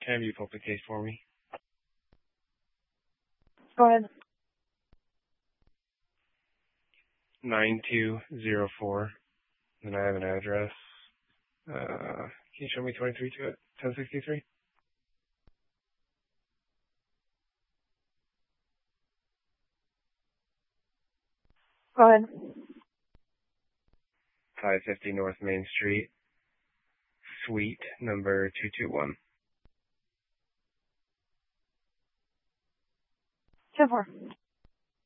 Have you pull up the case for me? Go ahead. 9204. And I have an address. Can you show me 23 to it? 1063? Go ahead. 550 North Main Street, suite number 221. 10-4.